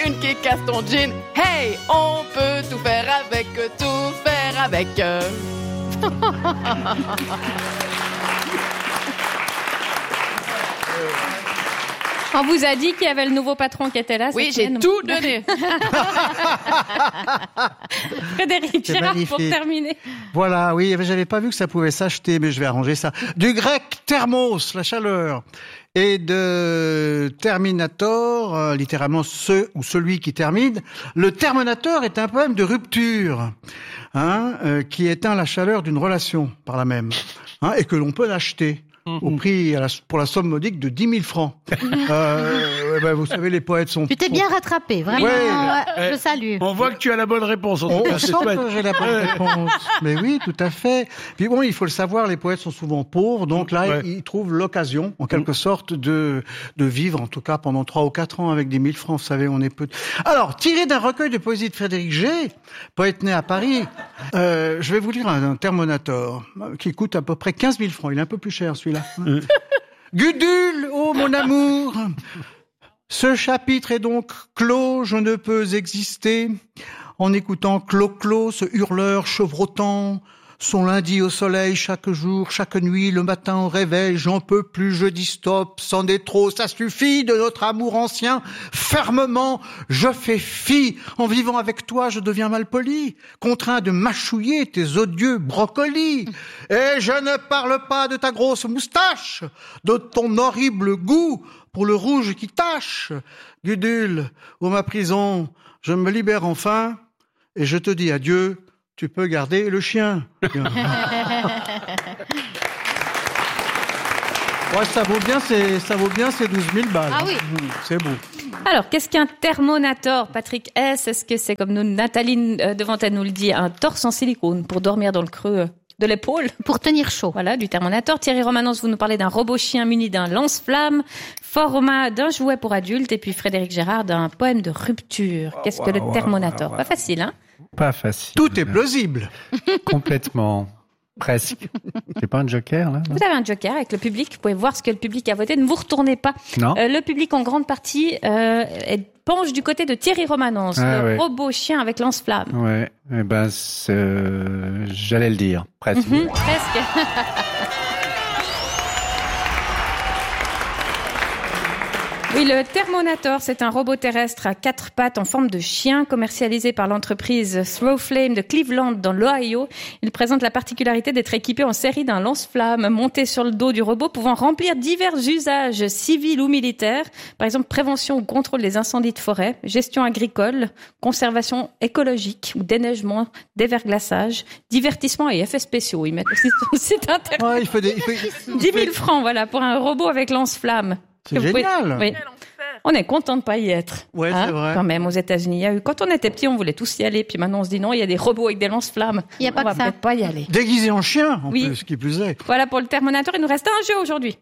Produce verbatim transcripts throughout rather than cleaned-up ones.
une qui casse ton jean. Hey, on peut tout faire avec, tout faire avec. On vous a dit qu'il y avait le nouveau patron qui était là. Oui, j'ai semaine. tout donné. Frédéric Gérard, pour terminer. Voilà, oui, j'avais pas vu que ça pouvait s'acheter, mais je vais arranger ça. Du grec thermos, la chaleur, et de terminator, euh, littéralement ce ou celui qui termine. Le terminator est un poème de rupture, hein, euh, qui éteint la chaleur d'une relation par la même, hein, et que l'on peut l'acheter. Mmh. Au prix, à la, pour la somme modique de dix mille francs. euh, ben, vous savez, les poètes sont... Tu t'es bien rattrapé, vraiment, ouais, euh, je salue. On voit que tu as la bonne réponse. En on tout cas, sent que j'ai la bonne réponse. Mais oui, tout à fait. Puis bon, il faut le savoir, les poètes sont souvent pauvres, donc là, ouais. ils trouvent l'occasion, en quelque mmh. sorte, de, de vivre, en tout cas, pendant trois ou quatre ans avec dix mille francs. Vous savez, on est peu... Alors, tiré d'un recueil de poésie de Frédéric G, poète né à Paris, euh, je vais vous lire un, un Thermonator, qui coûte à peu près quinze mille francs. Il est un peu plus cher, celui-là. Gudule, oh mon amour, ce chapitre est donc clos, je ne peux exister en écoutant Clo-Clo, ce hurleur chevrotant, son lundi au soleil chaque jour, chaque nuit, le matin au réveil, j'en peux plus, je dis stop, c'en est trop, ça suffit de notre amour ancien, fermement, je fais fi, en vivant avec toi, je deviens malpoli, contraint de mâchouiller tes odieux brocolis, et je ne parle pas de ta grosse moustache, de ton horrible goût pour le rouge qui tache, Gudule, ô ma prison, je me libère enfin, et je te dis adieu, tu peux garder le chien. Ouais, ça vaut bien, c'est, ça vaut bien ces douze mille balles. Ah oui. Mmh, c'est beau. Alors, qu'est-ce qu'un thermonator, Patrick S? Est-ce que c'est, comme nous, Nathalie euh, Devantel nous le dit, un torse en silicone pour dormir dans le creux de l'épaule? Pour tenir chaud. Voilà, du thermonator. Thierry Romanens, vous nous parlez d'un robot chien muni d'un lance-flamme. Format d'un jouet pour adultes. Et puis Frédéric Gérard d'un poème de rupture. Qu'est-ce wow, que le wow, thermonator? wow, wow. Pas facile, hein? Pas facile. Tout est plausible. Complètement. Presque. C'est pas un joker, là? Vous avez un joker avec le public. Vous pouvez voir ce que le public a voté. Ne vous retournez pas. Non. Euh, le public, en grande partie, euh, est, penche du côté de Thierry Romanens. Ah, le ouais. robot chien avec lance-flamme. Ouais. Eh ben, c'est, euh, j'allais le dire. Presque. Mmh, presque. Oui, le Thermonator, c'est un robot terrestre à quatre pattes en forme de chien commercialisé par l'entreprise Throwflame de Cleveland dans l'Ohio. Il présente la particularité d'être équipé en série d'un lance-flamme monté sur le dos du robot pouvant remplir divers usages civils ou militaires. Par exemple, prévention ou contrôle des incendies de forêt, gestion agricole, conservation écologique ou déneigement, déverglaçage, divertissement et effets spéciaux. Ils mettent aussi sur le site internet. Ouais, il faut des, il faut... dix mille francs, voilà, pour un robot avec lance-flamme. C'est génial. Pouvez... Oui. On est content de pas y être. Ouais, hein, c'est vrai. Quand même, aux États-Unis, il y a eu, quand on était petit, on voulait tous y aller, puis maintenant on se dit non, il y a des robots avec des lance-flammes. Il y a pas on que va ça. peut-être pas y aller. Déguisé en chien, en Oui. plus, ce qui plus est. Voilà pour le Thermonator, il nous reste un jeu aujourd'hui.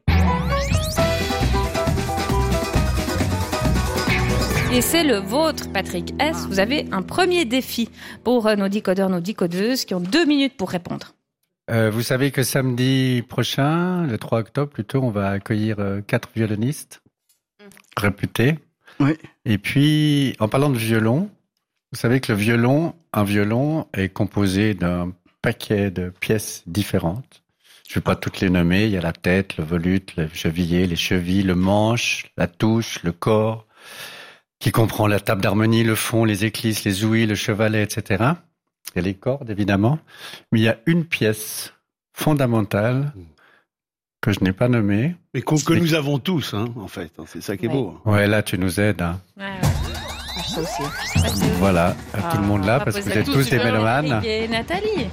Et c'est le vôtre, Patrick S. Vous avez un premier défi pour nos décodeurs, nos décodeuses qui ont deux minutes pour répondre. Euh, vous savez que samedi prochain, le trois octobre plutôt, on va accueillir euh, quatre violonistes réputés. Oui. Et puis, en parlant de violon, vous savez que le violon, un violon est composé d'un paquet de pièces différentes. Je ne vais pas toutes les nommer. Il y a la tête, le volute, le cheviller, les chevilles, le manche, la touche, le corps, qui comprend la table d'harmonie, le fond, les éclisses, les ouïes, le chevalet, et cetera. Il y a les cordes, évidemment. Mais il y a une pièce fondamentale que je n'ai pas nommée. Mais qu'on, que nous avons tous, hein, en fait. C'est ça qui est ouais. beau. Ouais, là, tu nous aides. Hein. Ouais, ouais. Ça aussi. Voilà, à Ah, tout le monde là, parce que vous êtes tous des mélomanes. Et Nathalie.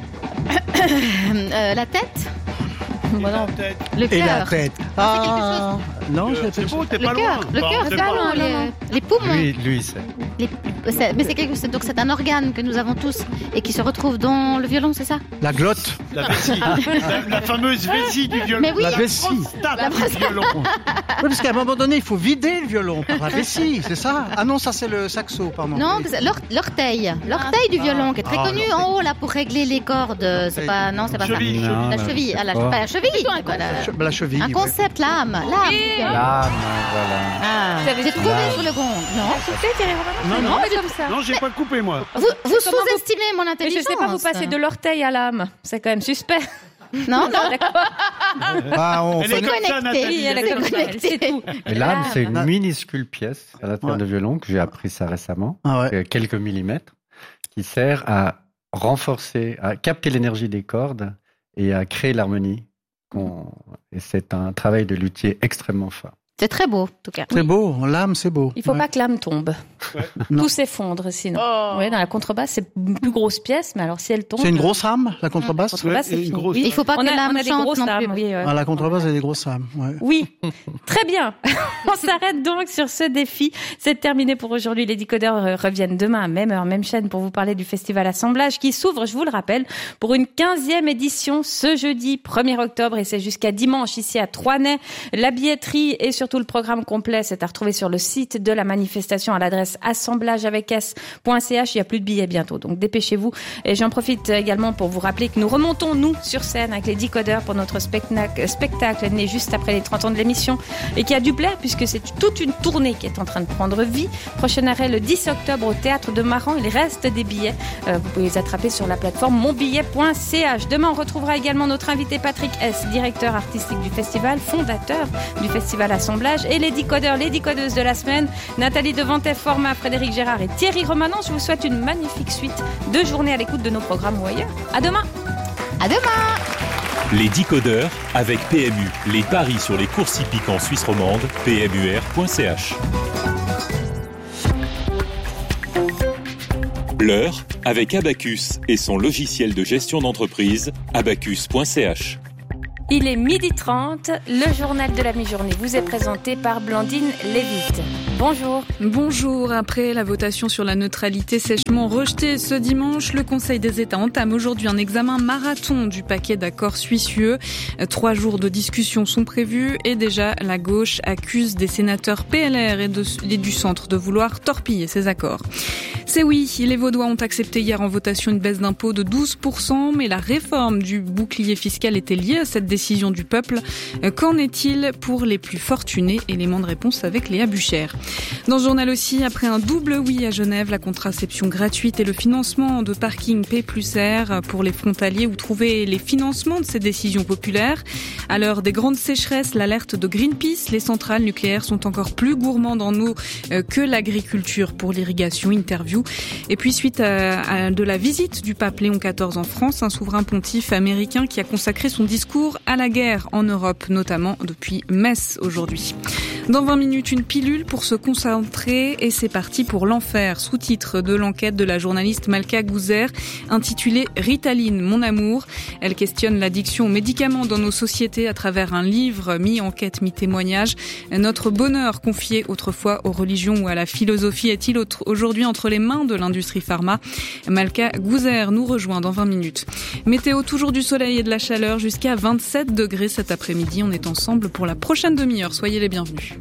euh, la tête. Bon, non. Le Et la cœur. tête. Ah, non, Euh, je c'est beau, t'es Le pas cœur, loin. le Bon, cœur, c'est c'est pas pas loin. loin, les, les poumons. Lui, lui, c'est... Les- c'est- mais c'est quelque chose, donc c'est un organe que nous avons tous et qui se retrouve dans le violon, c'est ça? La glotte. La vessie. la, la fameuse vessie du violon. Mais oui. La vessie. La du violon. Oui, parce qu'à un moment donné, il faut vider le violon par la vessie, c'est ça? Ah non, ça c'est le saxo, pardon. Non, Oui. c'est l'or- l'orteil, l'orteil du violon qui est très Ah, connu en haut là pour régler les cordes. C'est pas, non, c'est pas Cheville, ça. Non, La non, cheville, c'est ah, la, pas. pas la cheville. quoi, la- Che- La cheville. Un ouais. concept, l'âme, l'âme. L'âme, voilà. Ah, avez j'ai trouvé trouvé L'âme. sur le gong. Non. Écoutez, Thierry Romano, Non, c'est non, pas comme ça. Non, j'ai pas coupé, moi. Vous, vous Comment vous- sous-estimez mon Mais intelligence. je sais pas vous passer de l'orteil à l'âme. C'est quand même suspect. Non, non. D'accord. Ah, on Elle est fait- comme ça, connectée. Nathalie. Oui, elle est comme ça, elle sait tout. Et l'âme, c'est une Ah. minuscule pièce à l'intérieur Ouais. de violon que j'ai appris ça récemment, Ah ouais. euh, quelques millimètres, qui sert à renforcer, à capter l'énergie des cordes et à créer l'harmonie. qu'on- Et c'est un travail de luthier extrêmement fin. C'est très beau, en tout cas. C'est beau, l'âme, c'est beau. Il faut Ouais. pas que l'âme tombe. Non. Tout s'effondre sinon. Oh. Oui, dans la contrebasse, c'est une plus grosse pièce, mais alors si elle tombe. C'est une grosse âme, la La contrebasse contrebasse, c'est Ouais, une fini. grosse- Oui. Il faut pas on que a, l'âme on a des chante grosses non plus. âmes, oui. ouais. Ah, la contrebasse, c'est des grosses âmes. Ouais. Oui, très bien. On s'arrête donc sur ce défi. C'est terminé pour aujourd'hui. Les décodeurs euh, reviennent demain, même heure, même chaîne, pour vous parler du festival Assemblage qui s'ouvre, je vous le rappelle, pour une quinzième édition ce jeudi premier octobre et c'est jusqu'à dimanche ici à Troisnay. La billetterie et surtout le programme complet, c'est à retrouver sur le site de la manifestation à l'adresse assemblage avec s point c h. Il y a plus de billets bientôt, donc dépêchez-vous. Et j'en profite également pour vous rappeler que nous remontons, nous, sur scène avec les décodeurs pour notre spectacle, spectacle né juste après les trente ans de l'émission et qui a du plaire puisque c'est toute une tournée qui est en train de prendre vie. Prochain arrêt le dix octobre au Théâtre de Maran. Il reste des billets. Euh, vous pouvez les attraper sur la plateforme mon billet point c h. Demain, on retrouvera également notre invité Patrick S., directeur artistique du festival, fondateur du festival Assemblage, et les décodeurs, les décodeuses de la semaine, Nathalie Devantet, Format, Frédéric Gérard et Thierry Romanon. Je vous souhaite une magnifique suite de journée à l'écoute de nos programmes ou ailleurs. À demain. À demain. Les décodeurs avec P M U, les paris sur les courses hippiques en Suisse romande, p m u r point c h. L'heure avec Abacus et son logiciel de gestion d'entreprise, abacus point c h. Il est midi trente, le journal de la mi-journée vous est présenté par Blandine Lévite. Bonjour. Bonjour. Après la votation sur la neutralité sèchement rejetée ce dimanche, le Conseil des États entame aujourd'hui un examen marathon du paquet d'accords suisse-U E. Trois jours de discussion sont prévus et déjà la gauche accuse des sénateurs P L R et, de, et du centre de vouloir torpiller ces accords. C'est oui, les Vaudois ont accepté hier en votation une baisse d'impôt de douze pour cent, mais la réforme du bouclier fiscal était liée à cette décision du peuple. Qu'en est-il pour les plus fortunés? Élément de réponse avec Léa Bucher. Dans ce journal aussi, après un double oui à Genève, la contraception gratuite et le financement de parking P plus R pour les frontaliers, où trouver les financements de ces décisions populaires. À l'heure des grandes sécheresses, l'alerte de Greenpeace, les centrales nucléaires sont encore plus gourmandes en eau que l'agriculture pour l'irrigation. Interview. Et puis suite à, à de la visite du pape Léon quatorze en France, un souverain pontife américain qui a consacré son discours à la guerre en Europe, notamment depuis Metz aujourd'hui. Dans vingt minutes, une pilule pour se concentrer et c'est parti pour l'enfer. Sous-titre de l'enquête de la journaliste Malka Gouzer, intitulée Ritaline, mon amour. Elle questionne l'addiction aux médicaments dans nos sociétés à travers un livre mi-enquête, mi-témoignage. Notre bonheur confié autrefois aux religions ou à la philosophie est-il aujourd'hui entre les mains de l'industrie pharma? Malka Gouzer nous rejoint dans vingt minutes. Météo, toujours du soleil et de la chaleur jusqu'à vingt-sept degrés cet après-midi. On est ensemble pour la prochaine demi-heure. Soyez les bienvenus.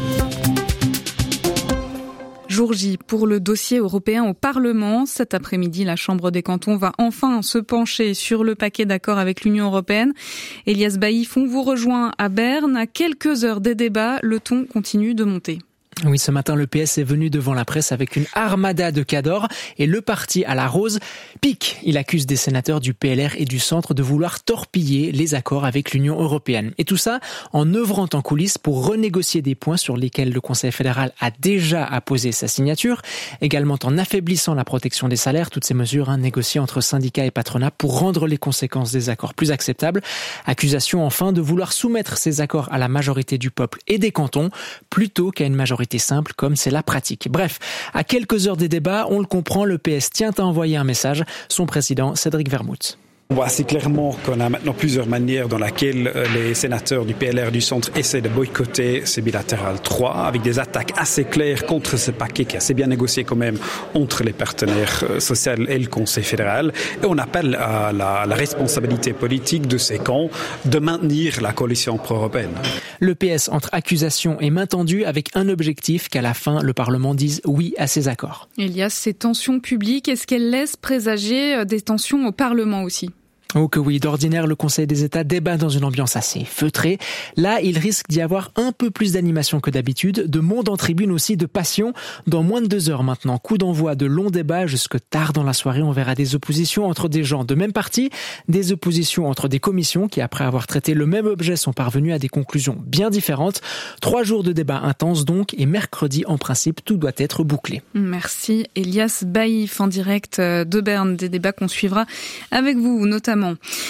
Jour J pour le dossier européen au Parlement. Cet après-midi, la Chambre des cantons va enfin se pencher sur le paquet d'accords avec l'Union européenne. Elias Baïf, on vous rejoint à Berne. À quelques heures des débats, le ton continue de monter. Oui, ce matin, le P S est venu devant la presse avec une armada de cadors et le parti à la rose pique. Il accuse des sénateurs du P L R et du centre de vouloir torpiller les accords avec l'Union européenne. Et tout ça en œuvrant en coulisses pour renégocier des points sur lesquels le Conseil fédéral a déjà apposé sa signature, également en affaiblissant la protection des salaires, toutes ces mesures hein, négociées entre syndicats et patronat pour rendre les conséquences des accords plus acceptables. Accusation enfin de vouloir soumettre ces accords à la majorité du peuple et des cantons plutôt qu'à une majorité simple comme c'est la pratique. Bref, à quelques heures des débats, on le comprend, le P S tient à envoyer un message. Son président, Cédric Vermouth. On voit assez clairement qu'on a maintenant plusieurs manières dans lesquelles les sénateurs du P L R du centre essaient de boycotter ces bilatérales trois, avec des attaques assez claires contre ce paquet qui est assez bien négocié quand même entre les partenaires sociaux et le Conseil fédéral. Et on appelle à la, la responsabilité politique de ces camps de maintenir la coalition pro-européenne. Le P S entre accusations et main tendue avec un objectif qu'à la fin, le Parlement dise oui à ces accords. Elias, ces tensions publiques, est-ce qu'elles laissent présager des tensions au Parlement aussi ? Oh que oui, d'ordinaire, le Conseil des États débat dans une ambiance assez feutrée. Là, il risque d'y avoir un peu plus d'animation que d'habitude, de monde en tribune aussi, de passion. Dans moins de deux heures maintenant, coup d'envoi de longs débats jusque tard dans la soirée. On verra des oppositions entre des gens de même parti, des oppositions entre des commissions qui, après avoir traité le même objet, sont parvenues à des conclusions bien différentes. Trois jours de débats intenses donc, et mercredi, en principe, tout doit être bouclé. Merci Elias Baïf en direct de Berne, des débats qu'on suivra avec vous notamment.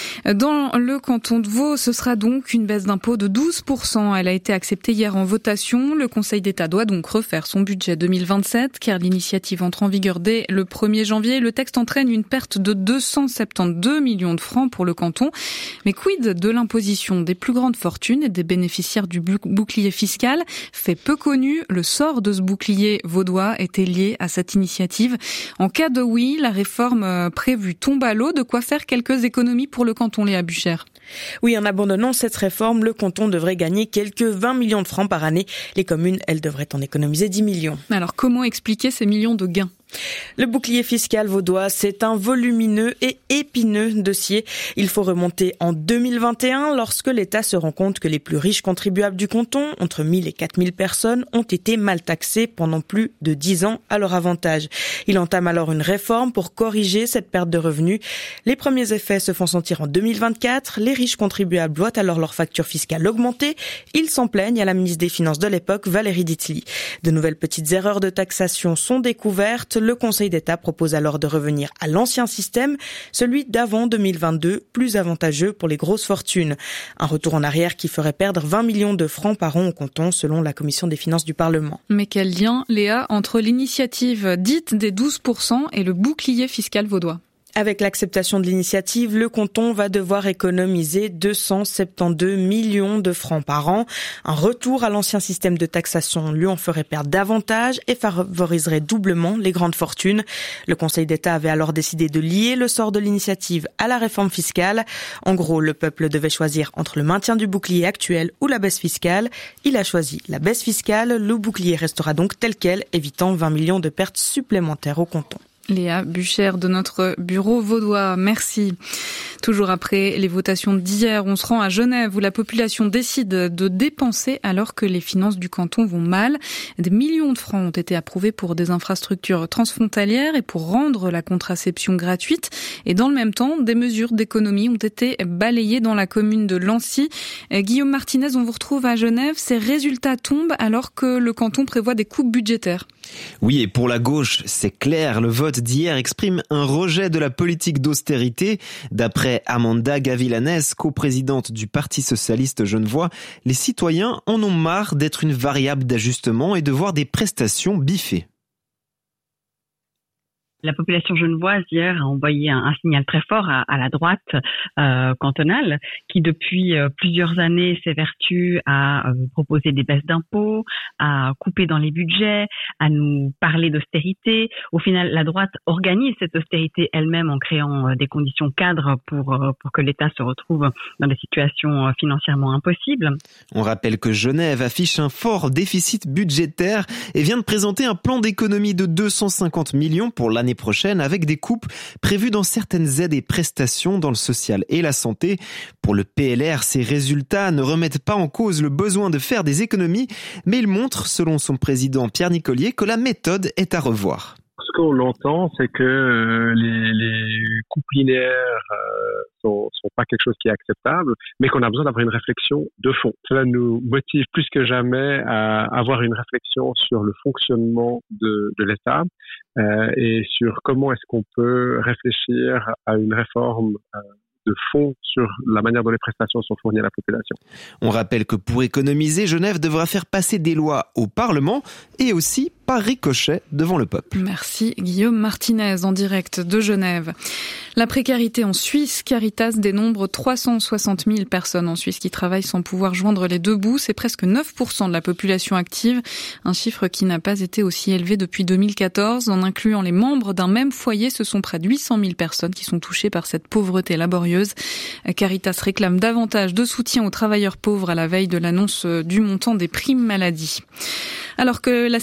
Dans le canton de Vaud, ce sera donc une baisse d'impôt de douze pour cent. Elle a été acceptée hier en votation. Le Conseil d'État doit donc refaire son budget deux mille vingt-sept, car l'initiative entre en vigueur dès le premier janvier. Le texte entraîne une perte de deux cent soixante-douze millions de francs pour le canton. Mais quid de l'imposition des plus grandes fortunes et des bénéficiaires du bouclier fiscal? Fait peu connu, le sort de ce bouclier vaudois était lié à cette initiative. En cas de oui, la réforme prévue tombe à l'eau. De quoi faire quelques économies pour le canton, Léa Bucher. Oui, en abandonnant cette réforme, le canton devrait gagner quelques vingt millions de francs par année. Les communes, elles, devraient en économiser dix millions. Alors, comment expliquer ces millions de gains ? Le bouclier fiscal vaudois, c'est un volumineux et épineux dossier. Il faut remonter en deux mille vingt et un, lorsque l'État se rend compte que les plus riches contribuables du canton, entre mille et quatre mille personnes, ont été mal taxés pendant plus de dix ans à leur avantage. Il entame alors une réforme pour corriger cette perte de revenus. Les premiers effets se font sentir en deux mille vingt-quatre. Les riches contribuables voient alors leur facture fiscale augmenter. Ils s'en plaignent à la ministre des Finances de l'époque, Valérie Dietly. De nouvelles petites erreurs de taxation sont découvertes. Le Conseil d'État propose alors de revenir à l'ancien système, celui d'avant deux mille vingt-deux, plus avantageux pour les grosses fortunes. Un retour en arrière qui ferait perdre vingt millions de francs par an au canton, selon la Commission des finances du Parlement. Mais quel lien, Léa, entre l'initiative dite des douze pour cent et le bouclier fiscal vaudois ? Avec l'acceptation de l'initiative, le canton va devoir économiser deux cent soixante-douze millions de francs par an. Un retour à l'ancien système de taxation lui en ferait perdre davantage et favoriserait doublement les grandes fortunes. Le Conseil d'État avait alors décidé de lier le sort de l'initiative à la réforme fiscale. En gros, le peuple devait choisir entre le maintien du bouclier actuel ou la baisse fiscale. Il a choisi la baisse fiscale. Le bouclier restera donc tel quel, évitant vingt millions de pertes supplémentaires au canton. Léa Bucher de notre bureau vaudois, merci. Toujours après les votations d'hier, on se rend à Genève où la population décide de dépenser alors que les finances du canton vont mal. Des millions de francs ont été approuvés pour des infrastructures transfrontalières et pour rendre la contraception gratuite. Et dans le même temps, des mesures d'économie ont été balayées dans la commune de Lancy. Guillaume Martinez, on vous retrouve à Genève. Ces résultats tombent alors que le canton prévoit des coupes budgétaires. Oui, et pour la gauche, c'est clair, le vote d'hier exprime un rejet de la politique d'austérité. D'après Amanda Gavilanes, coprésidente du Parti socialiste genevois, les citoyens en ont marre d'être une variable d'ajustement et de voir des prestations biffées. La population genevoise hier a envoyé un, un signal très fort à, à la droite euh, cantonale qui depuis euh, plusieurs années s'évertue à euh, proposer des baisses d'impôts, à couper dans les budgets, à nous parler d'austérité. Au final, la droite organise cette austérité elle-même en créant euh, des conditions cadres pour, euh, pour que l'État se retrouve dans des situations euh, financièrement impossibles. On rappelle que Genève affiche un fort déficit budgétaire et vient de présenter un plan d'économie de deux cent cinquante millions pour l'année prochaine avec des coupes prévues dans certaines aides et prestations dans le social et la santé. Pour le P L R, ces résultats ne remettent pas en cause le besoin de faire des économies, mais ils montrent, selon son président Pierre Nicolier, que la méthode est à revoir. Ce qu'on entend, c'est que euh, les, les coupes linéaires euh, sont, sont pas quelque chose qui est acceptable, mais qu'on a besoin d'avoir une réflexion de fond. Cela nous motive plus que jamais à avoir une réflexion sur le fonctionnement de, de l'État euh, et sur comment est-ce qu'on peut réfléchir à une réforme euh, de fond sur la manière dont les prestations sont fournies à la population. On rappelle que pour économiser, Genève devra faire passer des lois au Parlement et aussi par ricochet devant le peuple. Merci Guillaume Martinez en direct de Genève. La précarité en Suisse, Caritas dénombre trois cent soixante mille personnes en Suisse qui travaillent sans pouvoir joindre les deux bouts. C'est presque neuf pour cent de la population active, un chiffre qui n'a pas été aussi élevé depuis deux mille quatorze. En incluant les membres d'un même foyer, ce sont près de huit cent mille personnes qui sont touchées par cette pauvreté laborieuse. Caritas réclame davantage de soutien aux travailleurs pauvres à la veille de l'annonce du montant des primes maladie. Alors que la sécheresse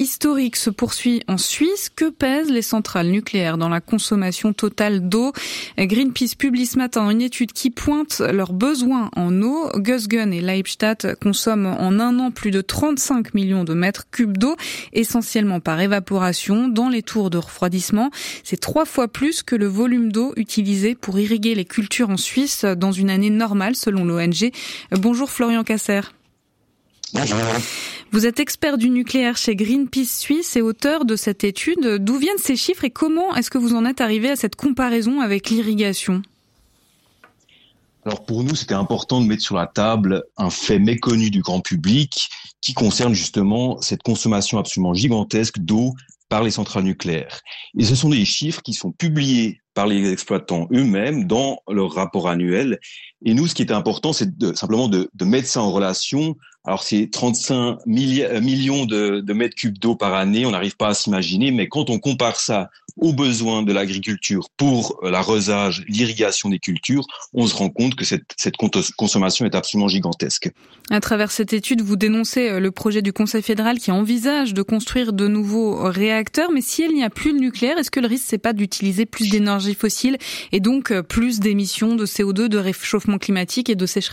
historique se poursuit en Suisse. Que pèsent les centrales nucléaires dans la consommation totale d'eau? Greenpeace publie ce matin une étude qui pointe leurs besoins en eau. Gösgen et Leibstadt consomment en un an plus de trente-cinq millions de mètres cubes d'eau, essentiellement par évaporation dans les tours de refroidissement. C'est trois fois plus que le volume d'eau utilisé pour irriguer les cultures en Suisse dans une année normale, selon l'O N G. Bonjour Florian Casser. Bonjour. Vous êtes expert du nucléaire chez Greenpeace Suisse et auteur de cette étude. D'où viennent ces chiffres et comment est-ce que vous en êtes arrivé à cette comparaison avec l'irrigation ? Alors pour nous, c'était important de mettre sur la table un fait méconnu du grand public qui concerne justement cette consommation absolument gigantesque d'eau par les centrales nucléaires. Et ce sont des chiffres qui sont publiés par les exploitants eux-mêmes dans leur rapport annuel. Et nous, ce qui était important, c'est de, simplement de, de mettre ça en relation. Alors, c'est trente-cinq millions de, de mètres cubes d'eau par année, on n'arrive pas à s'imaginer, mais quand on compare ça aux besoins de l'agriculture pour l'arrosage, l'irrigation des cultures, on se rend compte que cette, cette consommation est absolument gigantesque. À travers cette étude, vous dénoncez le projet du Conseil fédéral qui envisage de construire de nouveaux réacteurs, mais si il n'y a plus le nucléaire, est-ce que le risque, c'est pas d'utiliser plus d'énergie fossile et donc plus d'émissions de C O deux, de réchauffement climatique et de sécheresse ?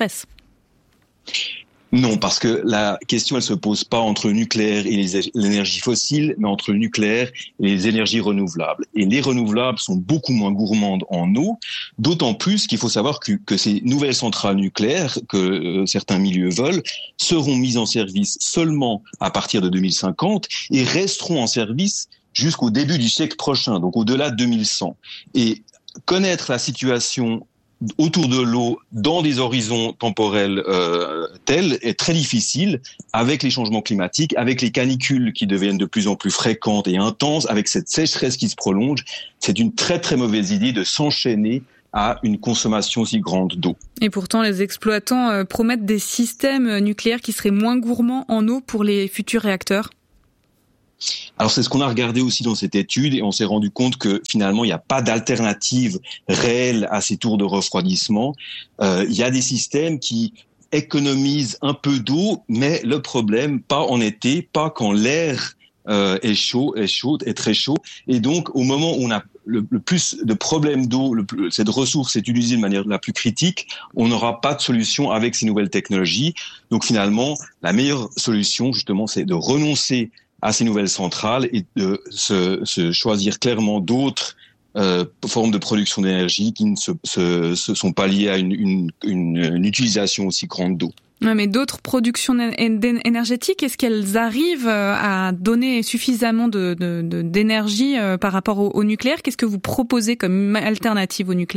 Non, parce que la question, elle se pose pas entre le nucléaire et les, l'énergie fossile, mais entre le nucléaire et les énergies renouvelables. Et les renouvelables sont beaucoup moins gourmandes en eau, d'autant plus qu'il faut savoir que, que ces nouvelles centrales nucléaires, que euh, certains milieux veulent, seront mises en service seulement à partir de deux mille cinquante et resteront en service jusqu'au début du siècle prochain, donc au-delà de deux mille cent. Et connaître la situation autour de l'eau dans des horizons temporels euh, tels est très difficile avec les changements climatiques, avec les canicules qui deviennent de plus en plus fréquentes et intenses, avec cette sécheresse qui se prolonge. C'est une très très mauvaise idée de s'enchaîner à une consommation si grande d'eau. Et pourtant, les exploitants euh, promettent des systèmes nucléaires qui seraient moins gourmands en eau pour les futurs réacteurs. Alors c'est ce qu'on a regardé aussi dans cette étude et on s'est rendu compte que finalement il n'y a pas d'alternative réelle à ces tours de refroidissement. Euh, il y a des systèmes qui économisent un peu d'eau, mais le problème, pas en été, pas quand l'air euh, est chaud, est chaud, est très chaud. Et donc au moment où on a le, le plus de problèmes d'eau, le plus, cette ressource est utilisée de manière la plus critique, on n'aura pas de solution avec ces nouvelles technologies. Donc finalement, la meilleure solution justement, c'est de renoncer à ces nouvelles centrales et de se, se choisir clairement d'autres euh, formes de production d'énergie qui ne se, se, se sont pas liées à une, une, une, une utilisation aussi grande d'eau. Ouais, mais d'autres productions énergétiques, est-ce qu'elles arrivent à donner suffisamment de, de, de, d'énergie par rapport au, au nucléaire ? Qu'est-ce que vous proposez comme alternative au nucléaire ?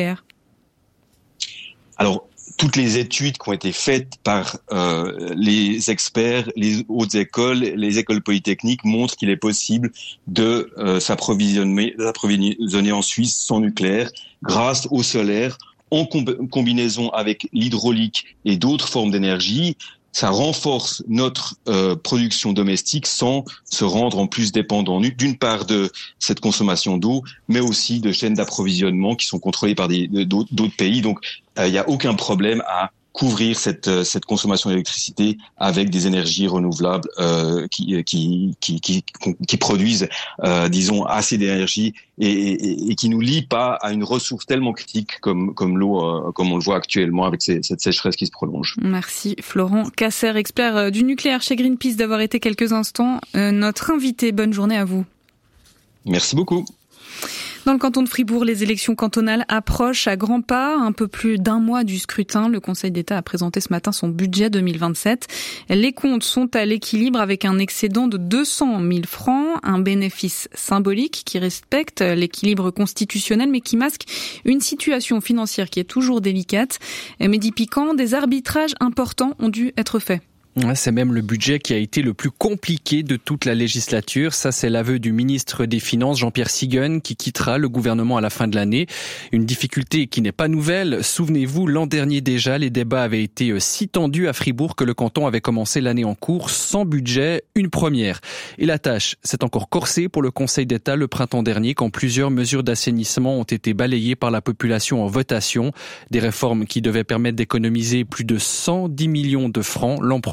Alors, toutes les études qui ont été faites par euh, les experts, les hautes écoles, les écoles polytechniques montrent qu'il est possible de euh, s'approvisionner, s'approvisionner en Suisse sans nucléaire grâce au solaire en com- combinaison avec l'hydraulique et d'autres formes d'énergie. Ça renforce notre euh, production domestique sans se rendre en plus dépendant d'une part de cette consommation d'eau, mais aussi de chaînes d'approvisionnement qui sont contrôlées par des, d'autres, d'autres pays. Donc, il euh, n'y a aucun problème à couvrir cette, cette consommation d'électricité avec des énergies renouvelables euh, qui, qui, qui, qui, qui produisent, euh, disons, assez d'énergie et, et, et qui nous lient pas à une ressource tellement critique comme, comme l'eau, euh, comme on le voit actuellement avec ces, cette sécheresse qui se prolonge. Merci Florent Casser, expert du nucléaire chez Greenpeace, d'avoir été quelques instants euh, notre invité. Bonne journée à vous. Merci beaucoup. Dans le canton de Fribourg, les élections cantonales approchent à grands pas. Un peu plus d'un mois du scrutin, le Conseil d'État a présenté ce matin son budget deux mille vingt-sept. Les comptes sont à l'équilibre avec un excédent de deux cent mille francs, un bénéfice symbolique qui respecte l'équilibre constitutionnel mais qui masque une situation financière qui est toujours délicate. Mehdi Piquant, des arbitrages importants ont dû être faits. C'est même le budget qui a été le plus compliqué de toute la législature. Ça, c'est l'aveu du ministre des Finances, Jean-Pierre Siguen, qui quittera le gouvernement à la fin de l'année. Une difficulté qui n'est pas nouvelle. Souvenez-vous, l'an dernier déjà, les débats avaient été si tendus à Fribourg que le canton avait commencé l'année en cours sans budget, une première. Et la tâche s'est encore corsée pour le Conseil d'État le printemps dernier, quand plusieurs mesures d'assainissement ont été balayées par la population en votation. Des réformes qui devaient permettre d'économiser plus de cent dix millions de francs l'an prochain.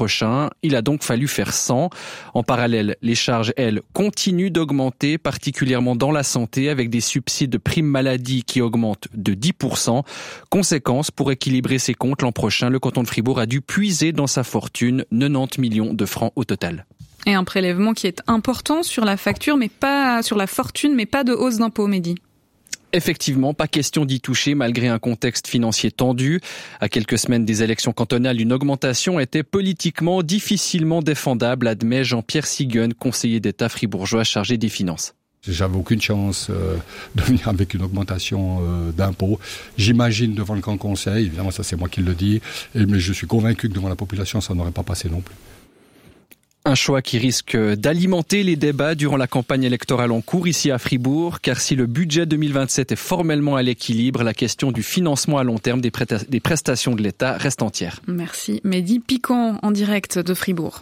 prochain. Il a donc fallu faire cent. En parallèle, les charges, elles, continuent d'augmenter, particulièrement dans la santé, avec des subsides de primes maladie qui augmentent de dix pour cent. Conséquence, pour équilibrer ses comptes l'an prochain, le canton de Fribourg a dû puiser dans sa fortune quatre-vingt-dix millions de francs au total. Et un prélèvement qui est important sur la facture, mais pas sur la fortune, mais pas de hausse d'impôts, Mehdi. Effectivement, pas question d'y toucher malgré un contexte financier tendu. À quelques semaines des élections cantonales, une augmentation était politiquement difficilement défendable, admet Jean-Pierre Siguen, conseiller d'État fribourgeois chargé des finances. J'avais aucune chance euh, de venir avec une augmentation euh, d'impôts. J'imagine devant le Grand Conseil, évidemment ça c'est moi qui le dis, et, mais je suis convaincu que devant la population ça n'aurait pas passé non plus. Un choix qui risque d'alimenter les débats durant la campagne électorale en cours ici à Fribourg, car si le budget deux mille vingt-sept est formellement à l'équilibre, la question du financement à long terme des, pré- des prestations de l'État reste entière. Merci. Mehdi Piquant en direct de Fribourg.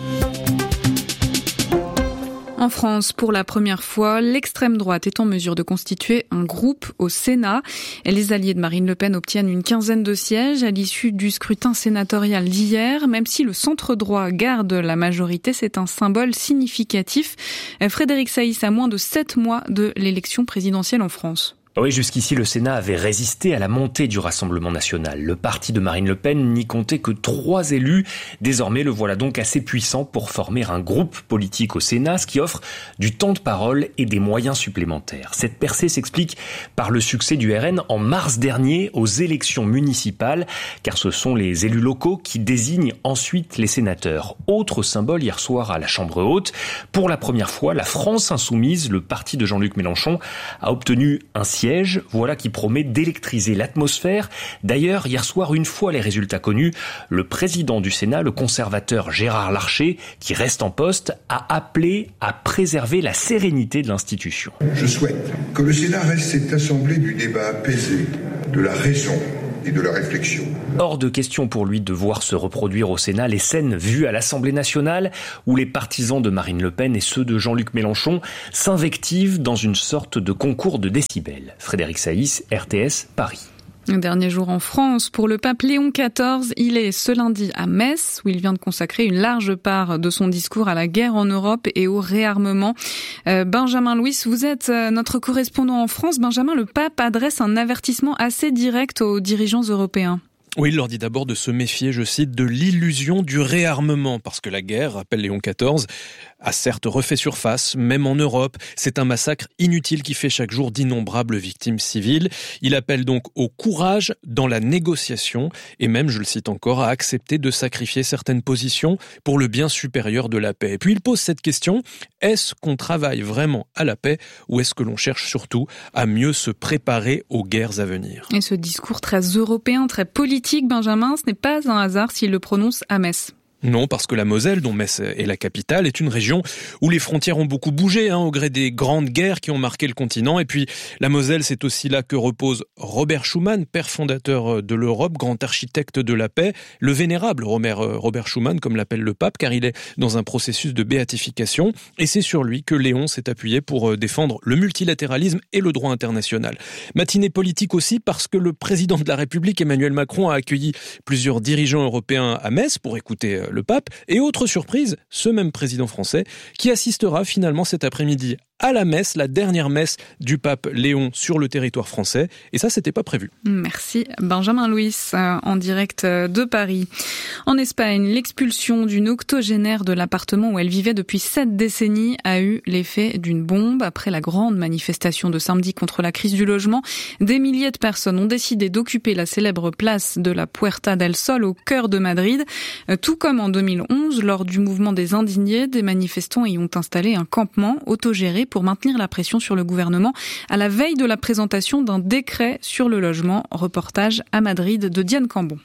En France, pour la première fois, l'extrême droite est en mesure de constituer un groupe au Sénat. Les alliés de Marine Le Pen obtiennent une quinzaine de sièges à l'issue du scrutin sénatorial d'hier. Même si le centre droit garde la majorité, c'est un symbole significatif. Frédéric Saïs, à moins de sept mois de l'élection présidentielle en France. Oui, jusqu'ici, le Sénat avait résisté à la montée du Rassemblement national. Le parti de Marine Le Pen n'y comptait que trois élus. Désormais, le voilà donc assez puissant pour former un groupe politique au Sénat, ce qui offre du temps de parole et des moyens supplémentaires. Cette percée s'explique par le succès du R N en mars dernier aux élections municipales, car ce sont les élus locaux qui désignent ensuite les sénateurs. Autre symbole hier soir à la Chambre haute, pour la première fois, la France insoumise, le parti de Jean-Luc Mélenchon, a obtenu un siège. Voilà qui promet d'électriser l'atmosphère. D'ailleurs, hier soir, une fois les résultats connus, le président du Sénat, le conservateur Gérard Larcher, qui reste en poste, a appelé à préserver la sérénité de l'institution. Je souhaite que le Sénat reste cette assemblée du débat apaisé, de la raison et de la réflexion. Hors de question pour lui de voir se reproduire au Sénat les scènes vues à l'Assemblée nationale où les partisans de Marine Le Pen et ceux de Jean-Luc Mélenchon s'invectivent dans une sorte de concours de décibels. Frédéric Saïs, R T S, Paris. Dernier jour en France pour le pape Léon quatorze. Il est ce lundi à Metz où il vient de consacrer une large part de son discours à la guerre en Europe et au réarmement. Euh, Benjamin Louis, vous êtes notre correspondant en France. Benjamin, le pape adresse un avertissement assez direct aux dirigeants européens. Oui, il leur dit d'abord de se méfier, je cite, de l'illusion du réarmement, parce que la guerre, rappelle Léon quatorze, a certes refait surface, même en Europe. C'est un massacre inutile qui fait chaque jour d'innombrables victimes civiles. Il appelle donc au courage dans la négociation, et même, je le cite encore, à accepter de sacrifier certaines positions pour le bien supérieur de la paix. Et puis il pose cette question, est-ce qu'on travaille vraiment à la paix, ou est-ce que l'on cherche surtout à mieux se préparer aux guerres à venir ? Et ce discours très européen, très politique, Benjamin, ce n'est pas un hasard s'il le prononce à Metz. Non, parce que la Moselle, dont Metz est la capitale, est une région où les frontières ont beaucoup bougé, hein, au gré des grandes guerres qui ont marqué le continent. Et puis, la Moselle, c'est aussi là que repose Robert Schuman, père fondateur de l'Europe, grand architecte de la paix, le vénérable Robert Schuman, comme l'appelle le pape, car il est dans un processus de béatification. Et c'est sur lui que Léon s'est appuyé pour défendre le multilatéralisme et le droit international. Matinée politique aussi, parce que le président de la République, Emmanuel Macron, a accueilli plusieurs dirigeants européens à Metz pour écouter le pape, et autre surprise, ce même président français qui assistera finalement cet après-midi à la messe, la dernière messe du pape Léon sur le territoire français, et ça c'était pas prévu. Merci Benjamin Louis, en direct de Paris. En Espagne, l'expulsion d'une octogénaire de l'appartement où elle vivait depuis sept décennies a eu l'effet d'une bombe. Après la grande manifestation de samedi contre la crise du logement, des milliers de personnes ont décidé d'occuper la célèbre place de la Puerta del Sol au cœur de Madrid. Tout comme en deux mille onze, lors du mouvement des indignés, des manifestants y ont installé un campement autogéré pour maintenir la pression sur le gouvernement à la veille de la présentation d'un décret sur le logement. Reportage à Madrid de Diane Cambon.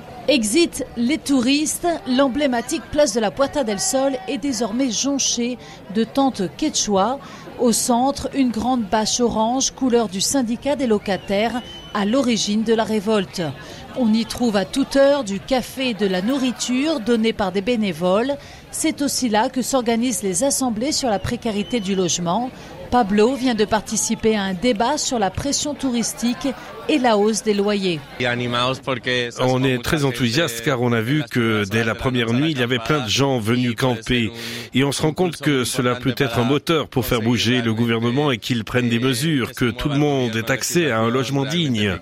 Exit les touristes, l'emblématique place de la Puerta del Sol est désormais jonchée de tentes quechua. Au centre, une grande bâche orange, couleur du syndicat des locataires, à l'origine de la révolte. On y trouve à toute heure du café et de la nourriture donnée par des bénévoles. C'est aussi là que s'organisent les assemblées sur la précarité du logement. Pablo vient de participer à un débat sur la pression touristique et la hausse des loyers. On est très enthousiaste car on a vu que dès la première nuit, il y avait plein de gens venus camper. Et on se rend compte que cela peut être un moteur pour faire bouger le gouvernement et qu'il prenne des mesures, que tout le monde ait accès à un logement digne.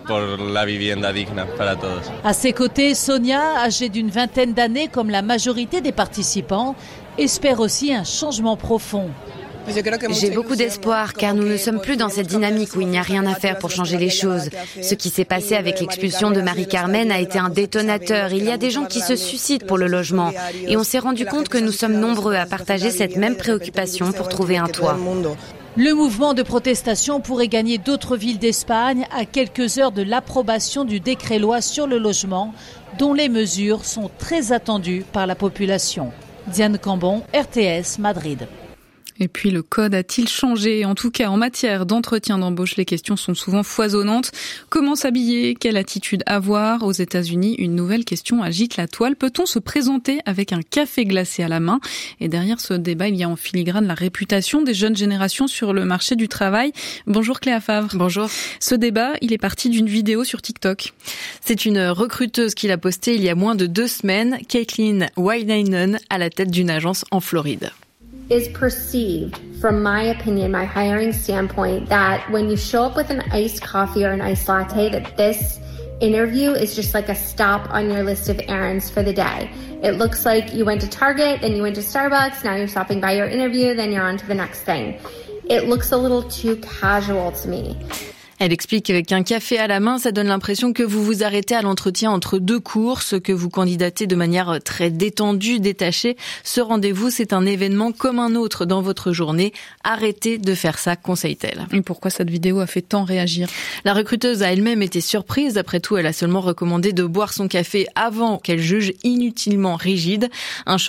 À ses côtés, Sonia, âgée d'une vingtaine d'années comme la majorité des participants, espère aussi un changement profond. J'ai beaucoup d'espoir car nous ne sommes plus dans cette dynamique où il n'y a rien à faire pour changer les choses. Ce qui s'est passé avec l'expulsion de Marie-Carmen a été un détonateur. Il y a des gens qui se suicident pour le logement et on s'est rendu compte que nous sommes nombreux à partager cette même préoccupation pour trouver un toit. Le mouvement de protestation pourrait gagner d'autres villes d'Espagne à quelques heures de l'approbation du décret-loi sur le logement dont les mesures sont très attendues par la population. Diane Cambon, R T S, Madrid. Et puis le code a-t-il changé? En tout cas, en matière d'entretien d'embauche, les questions sont souvent foisonnantes. Comment s'habiller? Quelle attitude avoir? Aux États-Unis, une nouvelle question agite la toile. Peut-on se présenter avec un café glacé à la main? Et derrière ce débat, il y a en filigrane la réputation des jeunes générations sur le marché du travail. Bonjour Cléa Favre. Bonjour. Ce débat, il est parti d'une vidéo sur TikTok. C'est une recruteuse qui l'a posté il y a moins de deux semaines, Caitlin Wynainen, à la tête d'une agence en Floride. Is perceived, from my opinion, my hiring standpoint, that when you show up with an iced coffee or an iced latte, that this interview is just like a stop on your list of errands for the day. It looks like you went to Target, then you went to Starbucks, now you're stopping by your interview, then you're on to the next thing. It looks a little too casual to me. Elle explique qu'avec un café à la main, ça donne l'impression que vous vous arrêtez à l'entretien entre deux courses, que vous candidatez de manière très détendue, détachée. Ce rendez-vous, c'est un événement comme un autre dans votre journée. Arrêtez de faire ça, conseille-t-elle. Et pourquoi cette vidéo a fait tant réagir? La recruteuse a elle-même été surprise. Après tout, elle a seulement recommandé de boire son café avant qu'elle juge inutilement rigide. Un choc